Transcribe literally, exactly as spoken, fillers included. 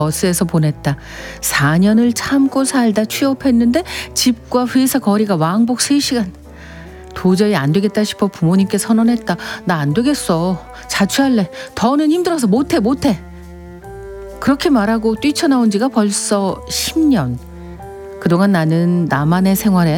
버스에서 보냈다. 사 년을 참고 살다 취업했는데 집과 회사 거리가 왕복 세 시간. 도저히 안 되겠다 싶어 부모님께 선언했다. 나 안 되겠어. 자취할래. 더는 힘들어서 못해 못해. 그렇게 말하고 뛰쳐나온 지가 벌써 십 년. 그동안 나는 나만의 생활에